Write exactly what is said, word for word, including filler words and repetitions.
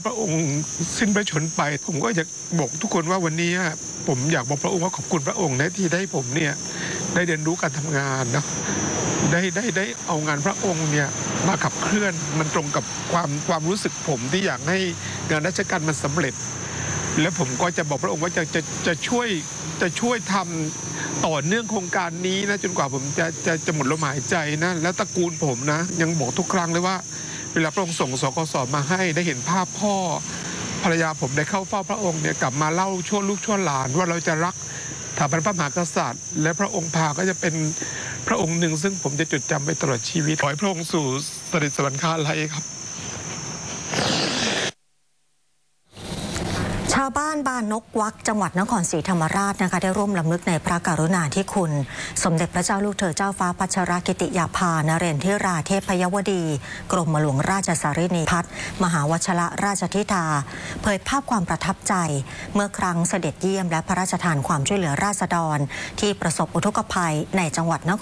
พระองค์สิ้นพระชนไปผมก็อยากบอกทุกคนว่าวันนี้ผมอยากบอกพระองค์ว่าขอบคุณพระองค์นะที่ได้ผมเนี่ยได้เรียนรู้การทำงานนะได้ได้ได้เอางานพระองค์เนี่ยมาขับเคลื่อนมันตรงกับความความรู้สึกผมที่อยากให้งานราชการมันสำเร็จและผมก็จะบอกพระองค์ว่าจะจะจะช่วยจะช่วยทำต่อเนื่องโครงการนี้นะจนกว่าผมจะจะจะหมดลมหายใจนะแล้วตระกูลผมนะยังบอกทุกครั้งเลยว่าเวลาพระองค์ส่งสกสมาให้ได้เห็นภาพพ่อภรรยาผมได้เข้าเฝ้าพระองค์เนี่ยกลับมาเล่าชั่วลูกชั่วหลานว่าเราจะรักสถาบันพระมหากษัตริย์และพระองค์พาก็จะเป็นพระองค์หนึ่งซึ่งผมจะจดจำไปตลอดชีวิตขอให้พระองค์สู่เสด็จสวรรคาลัยครับชาวบ้านบ้านนกวักจังหวัดนครศรีธรรมราชนะคะได้ร่วมรำลึกในพระกรุณาธิคุณสมเด็จพระเจ้าลูกเธอเจ้าฟ้าพัชรกิติยาภานเรนทิราเทพยวดีกรมหลวงราชสารินีพัฒน์มหาวชรราชธิดาเผยภาพความประทับใจเมื่อครั้งเสด็จเยี่ยมและพระราชทานความช่วยเหลือราษฎรที่ประสบอุทกภัยในจังหวัดนคร